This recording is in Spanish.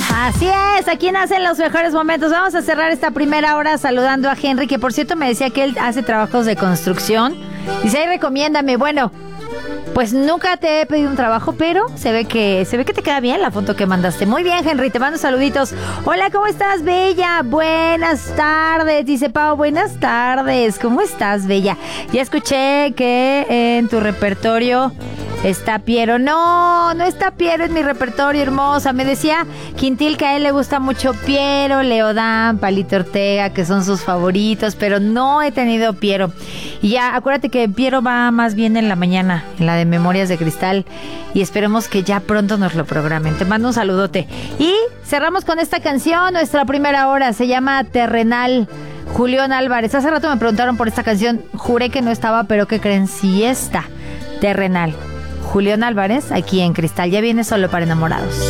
Así es, aquí nacen los mejores momentos. Vamos a cerrar esta primera hora saludando a Henry, que por cierto me decía que él hace trabajos de construcción. Dice, ay, recomiéndame. Bueno, pues nunca te he pedido un trabajo, pero se ve que te queda bien la foto que mandaste. Muy bien, Henry, te mando saluditos. Hola, ¿cómo estás, Bella? Buenas tardes, dice Pau. Buenas tardes, ¿cómo estás, Bella? Ya escuché que en tu repertorio está Piero. No está Piero en mi repertorio, hermosa. Me decía Quintil que a él le gusta mucho Piero, Leodán, Palito Ortega, que son sus favoritos, pero no he tenido Piero. Y ya, acuérdate que Piero va más bien en la mañana, en la de Memorias de Cristal, y esperemos que ya pronto nos lo programen. Te mando un saludote. Y cerramos con esta canción, nuestra primera hora, se llama Terrenal. Julián Álvarez. Hace rato me preguntaron por esta canción, juré que no estaba, pero ¿qué creen? Sí está. Terrenal. Julián Álvarez, aquí en Cristal. Ya viene Solo para Enamorados.